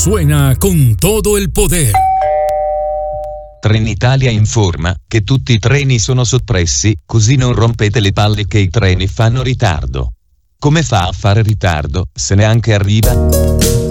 suena con todo el poder. Trenitalia informa che tutti i treni sono soppressi, così non rompete le palle che i treni fanno ritardo. Come fa a fare ritardo, se neanche arriva?